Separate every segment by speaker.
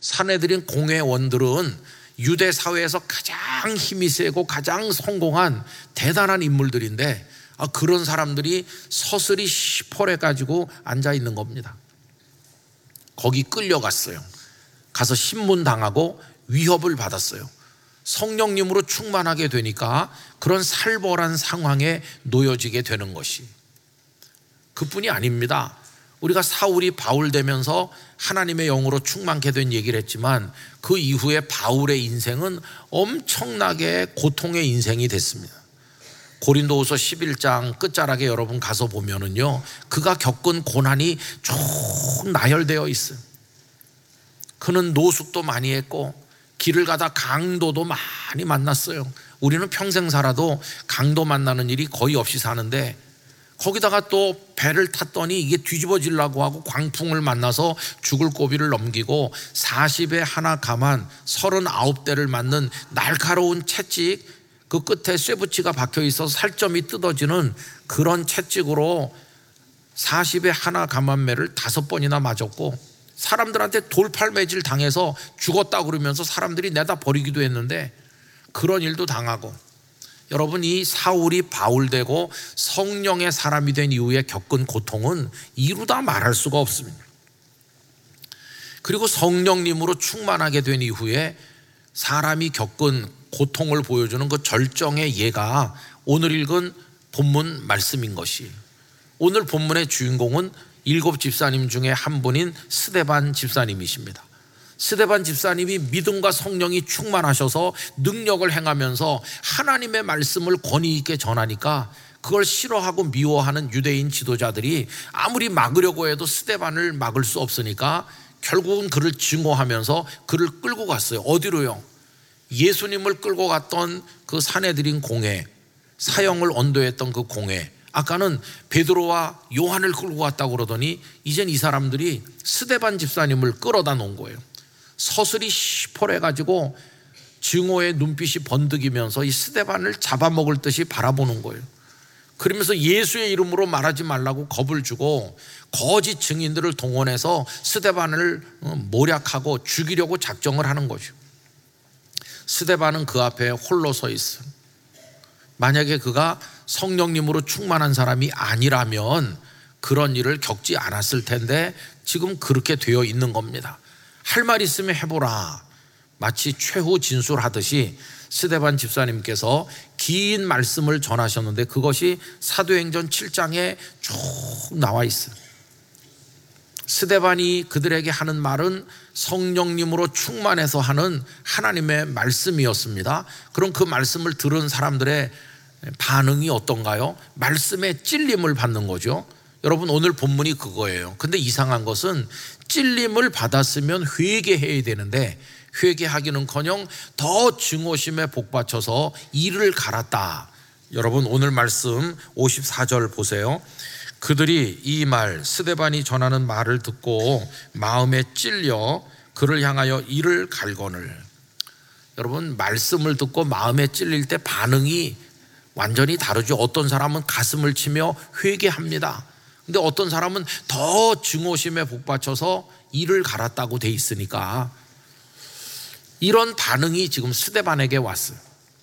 Speaker 1: 산헤드린 공회원들은 유대 사회에서 가장 힘이 세고 가장 성공한 대단한 인물들인데 그런 사람들이 서슬이 시퍼래 가지고 앉아 있는 겁니다. 거기 끌려갔어요. 가서 신문당하고 위협을 받았어요. 성령님으로 충만하게 되니까 그런 살벌한 상황에 놓여지게 되는 것이 그뿐이 아닙니다. 우리가 사울이 바울 되면서 하나님의 영으로 충만케 된 얘기를 했지만 그 이후에 바울의 인생은 엄청나게 고통의 인생이 됐습니다. 고린도후서 11장 끝자락에 여러분 가서 보면은요, 그가 겪은 고난이 쭉 나열되어 있어요. 그는 노숙도 많이 했고 길을 가다 강도도 많이 만났어요. 우리는 평생 살아도 강도 만나는 일이 거의 없이 사는데 거기다가 또 배를 탔더니 이게 뒤집어지려고 하고 광풍을 만나서 죽을 고비를 넘기고 40에 하나 감한 39대를 맞는 날카로운 채찍, 그 끝에 쇠붙이가 박혀 있어서 살점이 뜯어지는 그런 채찍으로 40에 하나 감한 매를 5번이나 맞았고 사람들한테 돌팔매질 당해서 죽었다 그러면서 사람들이 내다 버리기도 했는데 그런 일도 당하고, 여러분 이 사울이 바울 되고 성령의 사람이 된 이후에 겪은 고통은 이루다 말할 수가 없습니다. 그리고 성령님으로 충만하게 된 이후에 사람이 겪은 고통을 보여주는 그 절정의 예가 오늘 읽은 본문 말씀인 것이, 오늘 본문의 주인공은 7 집사님 중에 한 분인 스데반 집사님이십니다. 스데반 집사님이 믿음과 성령이 충만하셔서 능력을 행하면서 하나님의 말씀을 권위 있게 전하니까 그걸 싫어하고 미워하는 유대인 지도자들이 아무리 막으려고 해도 스데반을 막을 수 없으니까 결국은 그를 증오하면서 그를 끌고 갔어요. 어디로요? 예수님을 끌고 갔던 그 산헤드린 공회, 사형을 언도했던 그 공회, 아까는 베드로와 요한을 끌고 갔다고 그러더니 이젠 이 사람들이 스데반 집사님을 끌어다 놓은 거예요. 서슬이 시퍼래가지고 증오의 눈빛이 번득이면서 이 스데반을 잡아먹을 듯이 바라보는 거예요. 그러면서 예수의 이름으로 말하지 말라고 겁을 주고 거짓 증인들을 동원해서 스데반을 모략하고 죽이려고 작정을 하는 거죠. 스데반은 그 앞에 홀로 서 있어요. 만약에 그가 성령님으로 충만한 사람이 아니라면 그런 일을 겪지 않았을 텐데 지금 그렇게 되어 있는 겁니다. 할 말 있으면 해보라, 마치 최후 진술하듯이 스데반 집사님께서 긴 말씀을 전하셨는데 그것이 사도행전 7장에 쭉 나와 있어요. 스데반이 그들에게 하는 말은 성령님으로 충만해서 하는 하나님의 말씀이었습니다. 그럼 그 말씀을 들은 사람들의 반응이 어떤가요? 말씀에 찔림을 받는 거죠. 여러분 오늘 본문이 그거예요. 근데 이상한 것은 찔림을 받았으면 회개해야 되는데 회개하기는커녕 더 증오심에 복받쳐서 이를 갈았다. 여러분 오늘 말씀 54절 보세요. 그들이 이 말 스데반이 전하는 말을 듣고 마음에 찔려 그를 향하여 이를 갈거늘. 여러분 말씀을 듣고 마음에 찔릴 때 반응이 완전히 다르죠. 어떤 사람은 가슴을 치며 회개합니다. 근데 어떤 사람은 더 증오심에 복받쳐서 이를 갈았다고 돼 있으니까 이런 반응이 지금 스데반에게 왔어요.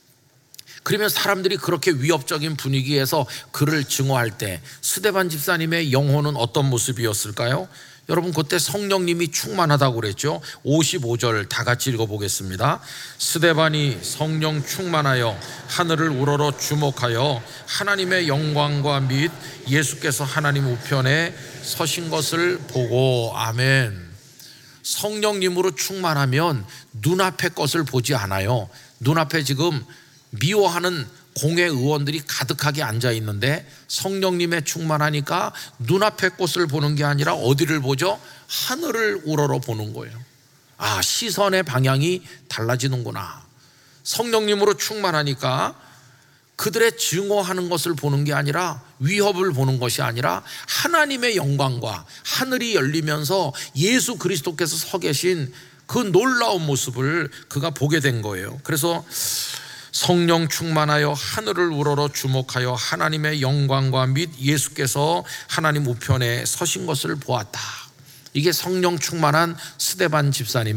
Speaker 1: 그러면 사람들이 그렇게 위협적인 분위기에서 그를 증오할 때 스데반 집사님의 영혼은 어떤 모습이었을까요? 여러분 그때 성령님이 충만하다고 그랬죠. 55절 다 같이 읽어보겠습니다. 스데반이 성령 충만하여 하늘을 우러러 주목하여 하나님의 영광과 및 예수께서 하나님 우편에 서신 것을 보고. 아멘. 성령님으로 충만하면 눈앞의 것을 보지 않아요. 눈앞에 지금 미워하는 공회 의원들이 가득하게 앉아 있는데 성령님에 충만하니까 눈앞의 꽃을 보는 게 아니라 어디를 보죠? 하늘을 우러러 보는 거예요. 아, 시선의 방향이 달라지는구나. 성령님으로 충만하니까 그들의 증오하는 것을 보는 게 아니라 위협을 보는 것이 아니라 하나님의 영광과 하늘이 열리면서 예수 그리스도께서 서 계신 그 놀라운 모습을 그가 보게 된 거예요. 그래서 성령 충만하여 하늘을 우러러 주목하여 하나님의 영광과 및 예수께서 하나님 우편에 서신 것을 보았다. 이게 성령 충만한 스데반 집사님